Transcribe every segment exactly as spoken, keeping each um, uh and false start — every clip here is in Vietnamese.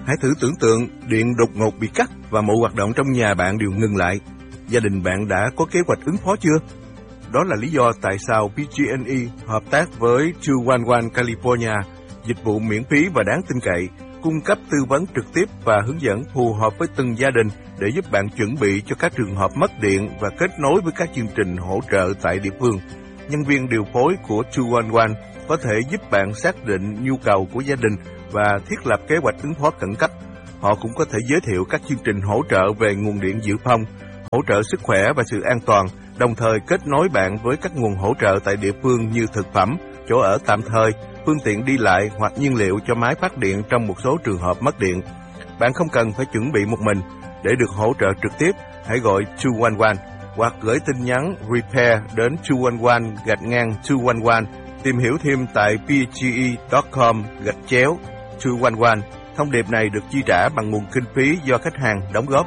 Hãy thử tưởng tượng điện đột ngột bị cắt và mọi hoạt động trong nhà bạn đều ngừng lại. Gia đình bạn đã có kế hoạch ứng phó chưa? Đó là lý do tại sao pê giê and e hợp tác với hai một một California, dịch vụ miễn phí và đáng tin cậy, cung cấp tư vấn trực tiếp và hướng dẫn phù hợp với từng gia đình để giúp bạn chuẩn bị cho các trường hợp mất điện và kết nối với các chương trình hỗ trợ tại địa phương. Nhân viên điều phối của hai một một có thể giúp bạn xác định nhu cầu của gia đình và thiết lập kế hoạch ứng phó khẩn cấp. Họ cũng có thể giới thiệu các chương trình hỗ trợ về nguồn điện dự phòng, hỗ trợ sức khỏe và sự an toàn, đồng thời kết nối bạn với các nguồn hỗ trợ tại địa phương như thực phẩm, chỗ ở tạm thời, phương tiện đi lại hoặc nhiên liệu cho máy phát điện trong một số trường hợp mất điện. Bạn không cần phải chuẩn bị một mình. Để được hỗ trợ trực tiếp, hãy gọi hai một một hoặc gửi tin nhắn repair đến hai một một gạch ngang hai một một. Tìm hiểu thêm tại p g e chấm com gạch chéo hai một một. Thông điệp này được chi trả bằng nguồn kinh phí do khách hàng đóng góp.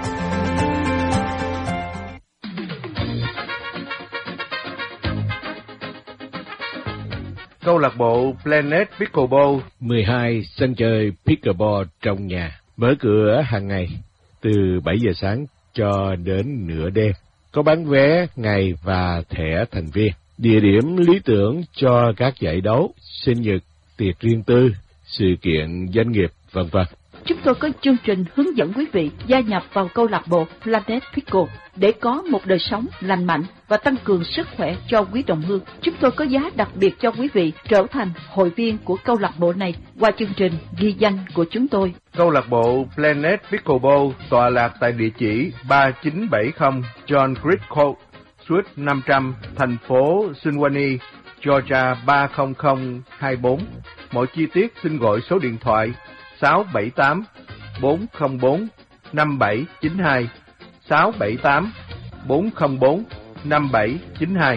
Câu lạc bộ Planet Pickleball mười hai sân chơi pickleball trong nhà, mở cửa hàng ngày từ bảy giờ sáng cho đến nửa đêm. Có bán vé ngày và thẻ thành viên. Địa điểm lý tưởng cho các giải đấu, sinh nhật, tiệc riêng tư, sự kiện doanh nghiệp, vân vân. Chúng tôi có chương trình hướng dẫn quý vị gia nhập vào câu lạc bộ Planet Pickle để có một đời sống lành mạnh và tăng cường sức khỏe cho quý đồng hương. Chúng tôi có giá đặc biệt cho quý vị trở thành hội viên của câu lạc bộ này qua chương trình ghi danh của chúng tôi. Câu lạc bộ Planet Pickleball tọa lạc tại địa chỉ ba chín bảy không John Creek Court, Suite năm trăm, thành phố Suwanee, Georgia ba không không hai bốn. Mọi chi tiết xin gọi số điện thoại sáu bảy tám bốn không bốn năm bảy chín hai, sáu bảy tám bốn không bốn năm bảy chín hai.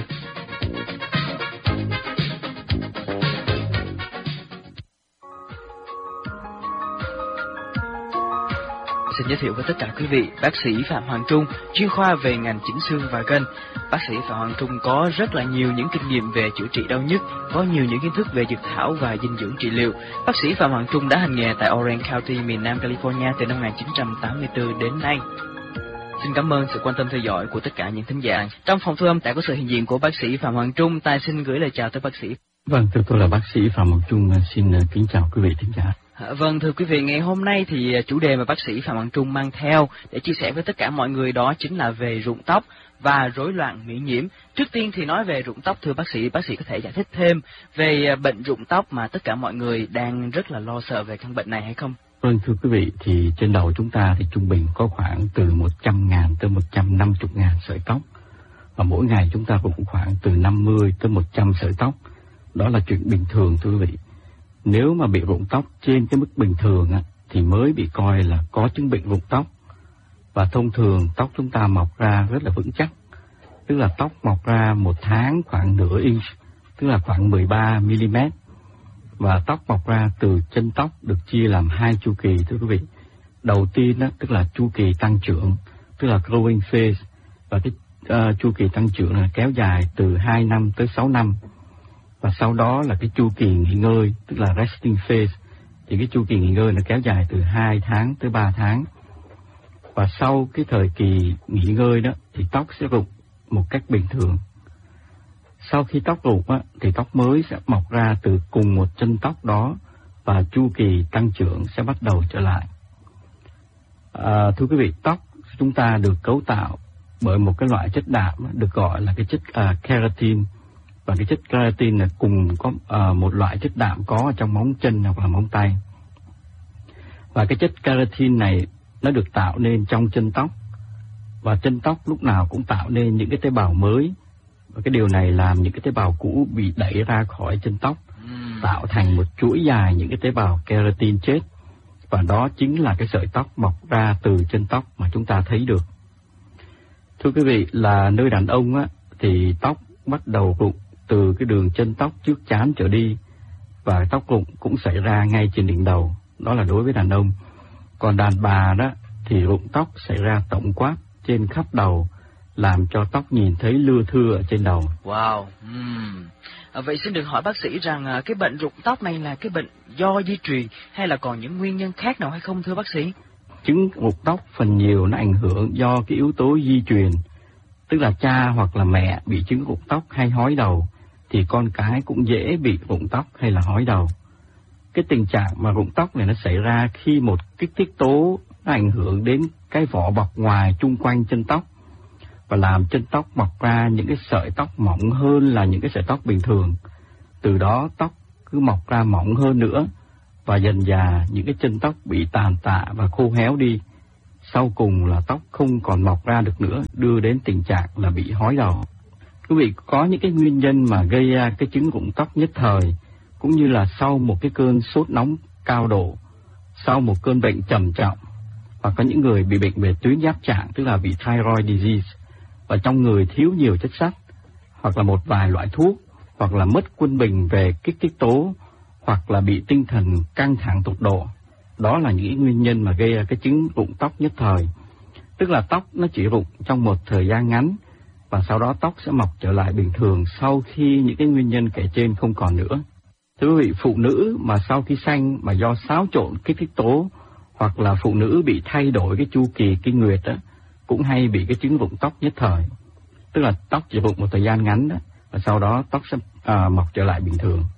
Xin giới thiệu với tất cả quý vị, bác sĩ Phạm Hoàng Trung, chuyên khoa về ngành chỉnh xương và gân. Bác sĩ Phạm Hoàng Trung có rất là nhiều những kinh nghiệm về chữa trị đau nhức, có nhiều những kiến thức về dược thảo và dinh dưỡng trị liệu. Bác sĩ Phạm Hoàng Trung đã hành nghề tại Orange County, miền Nam California từ năm một nghìn chín trăm tám mươi tư đến nay. Xin cảm ơn sự quan tâm theo dõi của tất cả những thính giả. Trong phòng thu âm đã có sự hiện diện của bác sĩ Phạm Hoàng Trung. Tài xin gửi lời chào tới bác sĩ. Vâng, thưa tôi là bác sĩ Phạm Hoàng Trung, xin kính chào quý vị thính giả. Vâng, thưa quý vị, ngày hôm nay thì chủ đề mà bác sĩ Phạm Hoàng Trung mang theo để chia sẻ với tất cả mọi người đó chính là về rụng tóc và rối loạn miễn nhiễm. Trước tiên thì nói về rụng tóc, thưa bác sĩ, bác sĩ có thể giải thích thêm về bệnh rụng tóc mà tất cả mọi người đang rất là lo sợ về căn bệnh này hay không? Vâng, thưa quý vị, thì trên đầu chúng ta thì trung bình có khoảng từ một trăm ngàn tới một trăm năm mươi ngàn sợi tóc. Và mỗi ngày chúng ta cũng khoảng từ năm mươi tới một trăm sợi tóc. Đó là chuyện bình thường, thưa quý vị. Nếu mà bị rụng tóc trên cái mức bình thường á, thì mới bị coi là có chứng bệnh rụng tóc. Và thông thường tóc chúng ta mọc ra rất là vững chắc. Tức là tóc mọc ra một tháng khoảng nửa inch, tức là khoảng mười ba mi-li-mét. Và tóc mọc ra từ chân tóc được chia làm hai chu kỳ, thưa quý vị. Đầu tiên á, tức là chu kỳ tăng trưởng, tức là growing phase. Và cái uh, chu kỳ tăng trưởng là kéo dài từ hai năm tới sáu năm. Và sau đó là cái chu kỳ nghỉ ngơi, tức là resting phase. Thì cái chu kỳ nghỉ ngơi là kéo dài từ hai tháng tới ba tháng. Và sau cái thời kỳ nghỉ ngơi đó thì tóc sẽ rụng một cách bình thường. Sau khi tóc rụng á, thì tóc mới sẽ mọc ra từ cùng một chân tóc đó và chu kỳ tăng trưởng sẽ bắt đầu trở lại. À, thưa quý vị, tóc chúng ta được cấu tạo bởi một cái loại chất đạm được gọi là cái chất uh, keratin. Và cái chất keratin là cùng có uh, một loại chất đạm có ở trong móng chân hoặc là móng tay. Và cái chất keratin này nó được tạo nên trong chân tóc. Và chân tóc lúc nào cũng tạo nên những cái tế bào mới. Và cái điều này làm những cái tế bào cũ bị đẩy ra khỏi chân tóc, tạo thành một chuỗi dài những cái tế bào keratin chết. Và đó chính là cái sợi tóc mọc ra từ chân tóc mà chúng ta thấy được. Thưa quý vị, là nơi đàn ông á, thì tóc bắt đầu rụng từ cái đường chân tóc trước trán trở đi. Và tóc rụng cũng xảy ra ngay trên đỉnh đầu. Đó là đối với đàn ông. Còn đàn bà đó thì rụng tóc xảy ra tổng quát trên khắp đầu, làm cho tóc nhìn thấy lưa thưa ở trên đầu. Wow. uhm. À, vậy xin được hỏi bác sĩ rằng à, cái bệnh rụng tóc này là cái bệnh do di truyền hay là còn những nguyên nhân khác nào hay không thưa bác sĩ? Chứng rụng tóc phần nhiều nó ảnh hưởng do cái yếu tố di truyền, tức là cha hoặc là mẹ bị chứng rụng tóc hay hói đầu thì con cái cũng dễ bị rụng tóc hay là hói đầu. Cái tình trạng mà rụng tóc này nó xảy ra khi một kích thích tố nó ảnh hưởng đến cái vỏ bọc ngoài chung quanh chân tóc và làm chân tóc mọc ra những cái sợi tóc mỏng hơn là những cái sợi tóc bình thường. Từ đó tóc cứ mọc ra mỏng hơn nữa và dần dà những cái chân tóc bị tàn tạ và khô héo đi. Sau cùng là tóc không còn mọc ra được nữa, đưa đến tình trạng là bị hói đầu. Quý vị, có những cái nguyên nhân mà gây ra cái chứng rụng tóc nhất thời, cũng như là sau một cái cơn sốt nóng cao độ, sau một cơn bệnh trầm trọng, hoặc có những người bị bệnh về tuyến giáp trạng, tức là bị thyroid disease, và trong người thiếu nhiều chất sắt, hoặc là một vài loại thuốc, hoặc là mất quân bình về kích thích tố, hoặc là bị tinh thần căng thẳng tột độ. Đó là những nguyên nhân mà gây ra cái chứng rụng tóc nhất thời. Tức là tóc nó chỉ rụng trong một thời gian ngắn, và sau đó tóc sẽ mọc trở lại bình thường sau khi những cái nguyên nhân kể trên không còn nữa. Thưa quý vị, phụ nữ mà sau khi sanh mà do xáo trộn kích thích tố, hoặc là phụ nữ bị thay đổi cái chu kỳ kinh nguyệt đó, cũng hay bị cái chứng rụng tóc nhất thời. Tức là tóc chỉ rụng một thời gian ngắn đó, và sau đó tóc sẽ à, mọc trở lại bình thường.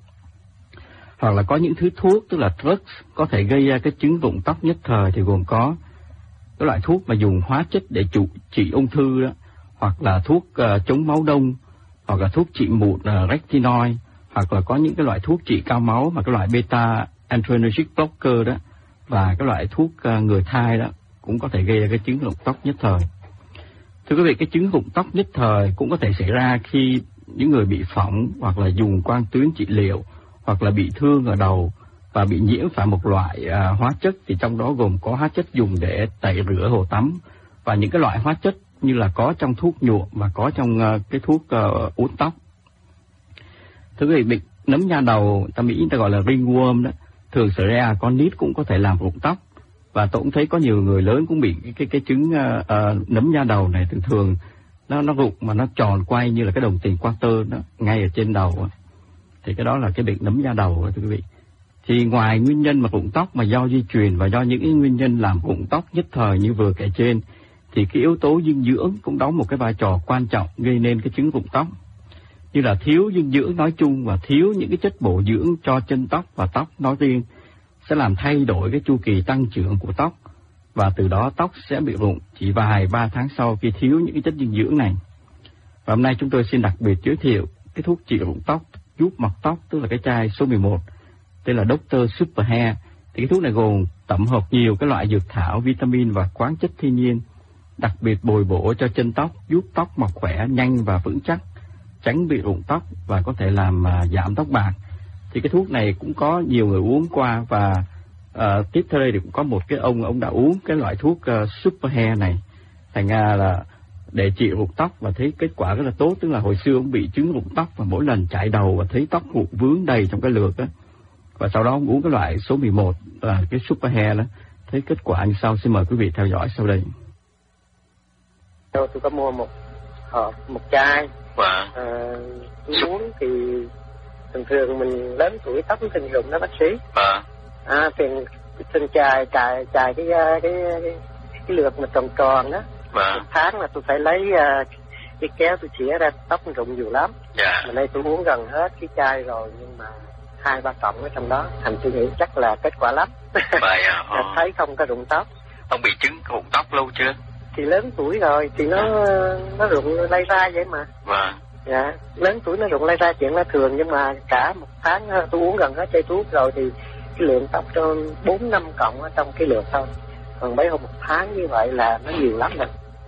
Hoặc là có những thứ thuốc, tức là drugs, có thể gây ra cái chứng rụng tóc nhất thời thì gồm có cái loại thuốc mà dùng hóa chất để chủ, trị ung thư đó, hoặc là thuốc uh, chống máu đông, hoặc là thuốc trị mụn uh, retinoid, hoặc là có những cái loại thuốc trị cao máu mà cái loại beta adrenergic blocker đó, và cái loại thuốc uh, người thai đó cũng có thể gây ra cái chứng rụng tóc nhất thời. Thưa quý vị, cái chứng rụng tóc nhất thời cũng có thể xảy ra khi những người bị phỏng hoặc là dùng quang tuyến trị liệu, hoặc là bị thương ở đầu và bị nhiễm phải một loại à, hóa chất, thì trong đó gồm có hóa chất dùng để tẩy rửa hồ tắm và những cái loại hóa chất như là có trong thuốc nhuộm và có trong uh, cái thuốc uh, uốn tóc. Thưa quý vị, bệnh nấm da đầu, ta Mỹ người ta gọi là ringworm đó, thường xảy ra con nít cũng có thể làm rụng tóc, và tôi cũng thấy có nhiều người lớn cũng bị cái cái, cái chứng uh, uh, nấm da đầu này. Thường thường nó nó rụng mà nó tròn quay như là cái đồng tiền quarter đó, ngay ở trên đầu đó. Thì cái đó là cái bệnh nấm da đầu đó, thưa quý vị. Thì ngoài nguyên nhân mà rụng tóc mà do di truyền và do những cái nguyên nhân làm rụng tóc nhất thời như vừa kể trên, thì cái yếu tố dinh dưỡng cũng đóng một cái vai trò quan trọng gây nên cái chứng rụng tóc. Như là thiếu dinh dưỡng nói chung và thiếu những cái chất bổ dưỡng cho chân tóc và tóc nói riêng sẽ làm thay đổi cái chu kỳ tăng trưởng của tóc, và từ đó tóc sẽ bị rụng chỉ vài ba tháng sau khi thiếu những cái chất dinh dưỡng này. Và hôm nay chúng tôi xin đặc biệt giới thiệu cái thuốc trị rụng tóc giúp mọc tóc, tức là cái chai số mười một, tên là Doctor Super Hair. Thì cái thuốc này gồm tổng hợp nhiều cái loại dược thảo, vitamin và khoáng chất thiên nhiên, đặc biệt bồi bổ cho chân tóc, giúp tóc mọc khỏe, nhanh và vững chắc, tránh bị rụng tóc và có thể làm uh, giảm tóc bạc. Thì cái thuốc này cũng có nhiều người uống qua, và uh, tiếp theo đây thì cũng có một cái ông ông đã uống cái loại thuốc uh, Super Hair này, thành ra là để trị rụng tóc và thấy kết quả rất là tốt. Tức là hồi xưa ông bị chứng rụng tóc và mỗi lần chải đầu và thấy tóc rụng vướng đầy trong cái lược đó, và sau đó ông uống cái loại số mười một là cái Super Hair đó, thấy kết quả như sau. Xin mời quý vị theo dõi sau đây. Tôi có mua một hộp, một chai. Wow. À, tôi uống thì thường thường mình lớn tuổi tóc thường dùng đó bác sĩ. Wow. À, thì thường chài chài chài cái cái cái, cái lược mà tròn tròn đó. Wow. Một tháng là tôi phải lấy uh, cái kéo tôi chĩa ra, tóc rụng nhiều lắm. Dạ. Mà nay tôi uống gần hết cái chai rồi, nhưng mà hai ba cọng ở trong đó, thành tôi nghĩ chắc là kết quả lắm. Vậy à? Thấy không có rụng tóc. Ông bị chứng rụng tóc lâu chưa? Thì lớn tuổi rồi thì nó nó rụng lây ra vậy mà. Vâng. Dạ, lớn tuổi nó rụng lây ra chuyện là thường, nhưng mà cả một tháng tôi uống gần hết chai thuốc rồi thì cái lượng tóc cho bốn năm cọng ở trong cái lượng thôi. Còn mấy hôm một tháng như vậy là nó nhiều lắm rồi.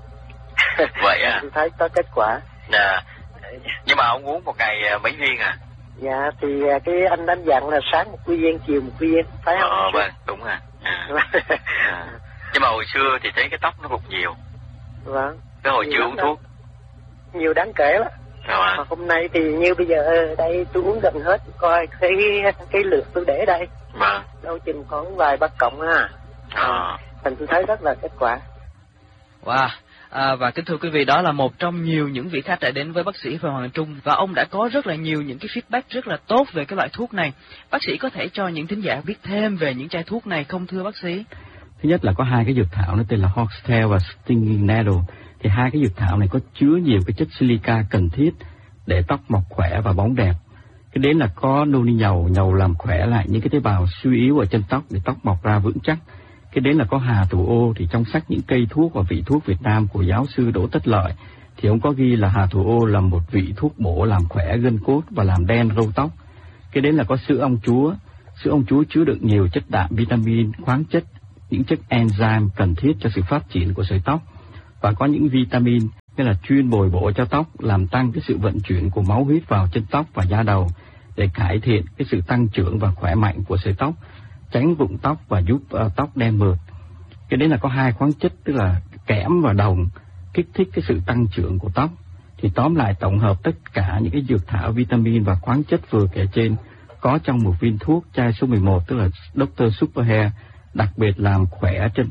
Vậy à? Tôi thấy có kết quả. Dạ. Nhưng mà ông uống một ngày mấy viên à? Dạ, thì cái anh đánh dặn là sáng một quy viên, chiều một quy viên, phải không? Ờ, vâng, đúng à. À. À. Nhưng mà hồi xưa thì thấy cái tóc nó rụng nhiều. Vâng. Cái hồi nhiều chưa uống thuốc. Nhiều đáng kể lắm. À. Mà hôm nay thì như bây giờ đây tôi uống gần hết, coi cái cái lượt tôi để đây. Vâng. Đâu chừng còn vài ba cộng ha. À. Thành tôi thấy rất là kết quả. Wow. À, và kính thưa quý vị, đó là một trong nhiều những vị khách đã đến với bác sĩ Phạm Hoàng Trung, và ông đã có rất là nhiều những cái feedback rất là tốt về cái loại thuốc này. Bác sĩ có thể cho những thính giả biết thêm về những chai thuốc này không thưa bác sĩ? Thứ nhất là có hai cái dược thảo nó tên là Hoxtail và Stinging Nettle. Thì hai cái dược thảo này có chứa nhiều cái chất silica cần thiết để tóc mọc khỏe và bóng đẹp. Cái đến là có noni nhầu, nhầu làm khỏe lại những cái tế bào suy yếu ở trên tóc để tóc mọc ra vững chắc. Cái đến là có hà thủ ô, thì trong sách những cây thuốc và vị thuốc Việt Nam của giáo sư Đỗ Tất Lợi thì ông có ghi là hà thủ ô là một vị thuốc bổ làm khỏe gân cốt và làm đen râu tóc. Cái đến là có sữa ong chúa, sữa ong chúa chứa đựng nhiều chất đạm, vitamin, khoáng chất, những chất enzyme cần thiết cho sự phát triển của sợi tóc, và có những vitamin như là chuyên bồi bổ cho tóc, làm tăng cái sự vận chuyển của máu huyết vào chân tóc và da đầu để cải thiện cái sự tăng trưởng và khỏe mạnh của sợi tóc, tránh rụng tóc và giúp uh, tóc đen mượt. Cái đấy là có hai khoáng chất, tức là kẽm và đồng, kích thích cái sự tăng trưởng của tóc. Thì tóm lại tổng hợp tất cả những cái dược thảo, vitamin và khoáng chất vừa kể trên có trong một viên thuốc chai số mười một, tức là Doctor Super Hair, đặc biệt làm khỏe chân